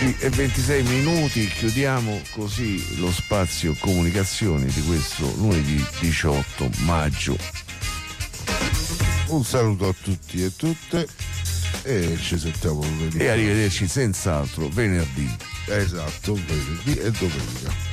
E 26 minuti, chiudiamo così lo spazio comunicazioni di questo lunedì 18 maggio. Un saluto a tutti e tutte e ci sentiamo lunedì. E arrivederci senz'altro venerdì. Esatto, venerdì e domenica.